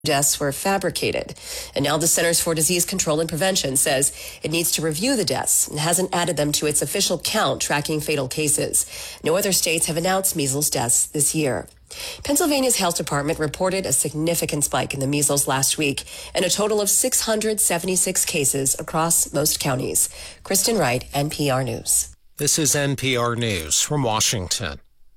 deaths were fabricated. And now the Centers for Disease Control and Prevention says it needs to review the deaths and hasn't added them to its official count tracking fatal cases. No other states have announced measles deaths this year. Pennsylvania's health department reported a significant spike in the measles last week and a total of 676 cases across most counties. Kristen Wright, NPR News. This is NPR News from Washington.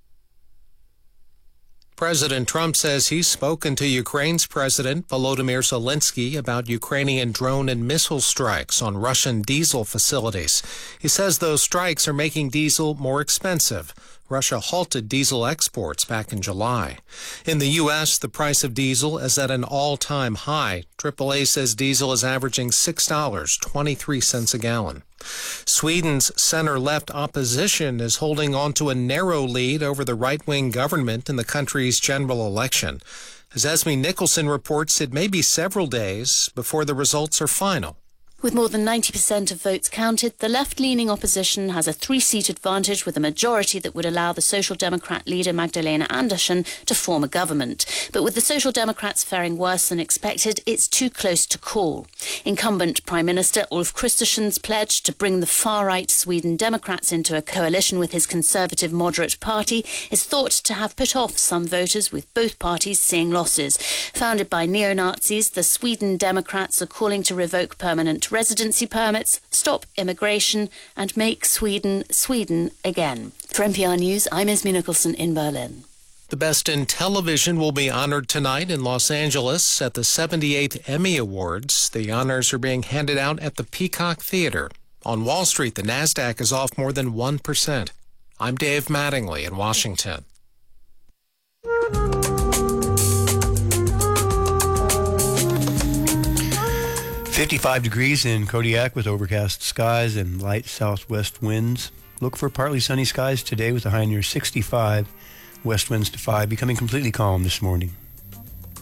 President Trump says he's spoken to Ukraine's President Volodymyr Zelensky about Ukrainian drone and missile strikes on Russian diesel facilities. He says those strikes are making diesel more expensive. Russia halted diesel exports back in July. In the U.S., the price of diesel is at an all-time high. AAA says diesel is averaging $6.23 a gallon. Sweden's center-left opposition is holding on to a narrow lead over the right-wing government in the country's general election. As Esme Nicholson reports, it may be several days before the results are final. With more than 90% of votes counted, the left-leaning opposition has a three-seat advantage with a majority that would allow the Social Democrat leader Magdalena Andersson to form a government. But with the Social Democrats faring worse than expected, it's too close to call. Incumbent Prime Minister Ulf Kristersson's pledge to bring the far-right Sweden Democrats into a coalition with his conservative moderate party is thought to have put off some voters, with both parties seeing losses. Founded by neo-Nazis, the Sweden Democrats are calling to revoke permanent residency permits, stop immigration and make Sweden Sweden again. For NPR News, I'm Esme Nicholson in Berlin. The best in television will be honored tonight in Los Angeles at the 78th Emmy Awards. The honors are being handed out at the Peacock Theater. On Wall Street, the Nasdaq is off more than 1%. I'm Dave Mattingly in Washington. 55 degrees in Kodiak with overcast skies and light southwest winds. Look for partly sunny skies today with a high near 65, west winds to 5, becoming completely calm this morning.